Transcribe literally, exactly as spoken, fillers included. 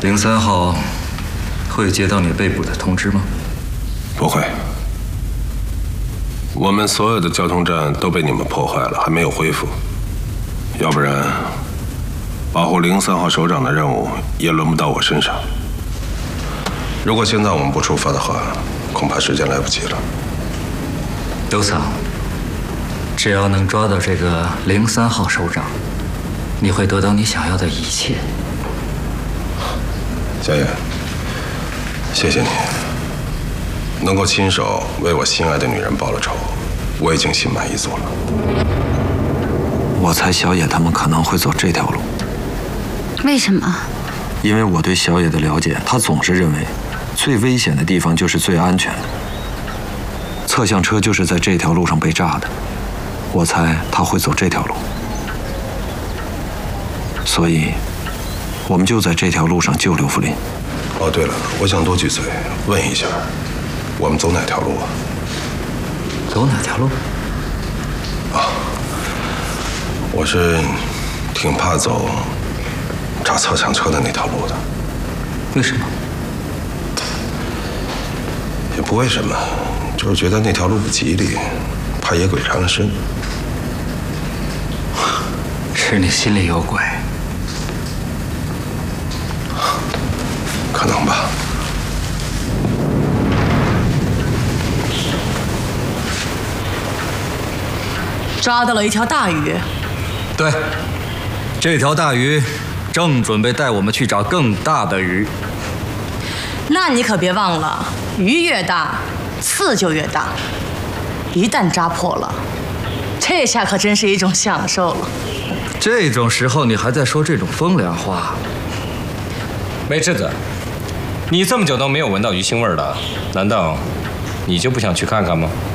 零三号会接到你被捕的通知吗？ 不会。我们所有的交通站都被你们破坏了，还没有恢复。要不然，保护零三号首长的任务也轮不到我身上。如果现在我们不出发的话，恐怕时间来不及了。 刘桑，只要能抓到这个零三号首长，你会得到你想要的一切。 夏夜，谢谢你，能够亲手为我心爱的女人报了仇，我已经心满意足了。 我猜小野他们可能会走这条路。 为什么？ 因为我对小野的了解，他总是认为，最危险的地方就是最安全的。侧向车就是在这条路上被炸的，我猜他会走这条路。所以，我们就在这条路上救刘福林。 哦，对了，我想多句嘴，问一下，我们走哪条路啊？ 走哪条路？ 啊，我是挺怕走炸侧向车的那条路的。 为什么？ 也不为什么，就是觉得那条路不吉利，怕野鬼缠了身。 是你心里有鬼。 可能吧。 抓到了一条大鱼。 对，这条大鱼正准备带我们去找更大的鱼。 那你可别忘了，鱼越大，刺就越大。一旦扎破了，这下可真是一种享受了。 这种时候你还在说这种风凉话？ 梅赤子，你这么久都没有闻到鱼腥味了，难道你就不想去看看吗？